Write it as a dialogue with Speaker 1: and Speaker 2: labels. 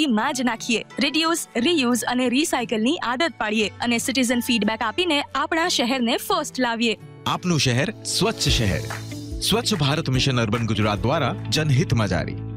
Speaker 1: ડસ્ટબિનમાં જ નાખીએ. Reduce, reuse અને રિસાયકલની આદત પાડીએ અને સિટીઝન ફીડબેક આપીને આપણા શહેરને ફર્સ્ટ લાવીએ.
Speaker 2: આપનું શહેર સ્વચ્છ શહેર. સ્વચ્છ ભારત મિશન અર્બન ગુજરાત દ્વારા જનહિતમાં જારી.